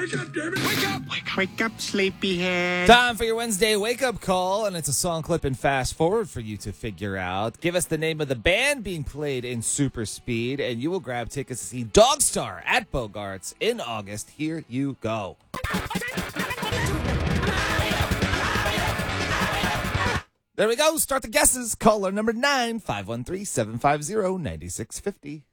up, damn it! Wake up! Wake up, sleepyhead. Time for your Wednesday wake-up call, and it's a song clip and fast forward for you to figure out. Give us the name of the band being played in super speed, and you will grab tickets to see Dogstar at Bogarts in August. Here you go. There we go. Start the guesses. Caller number 9, 513-750-9650.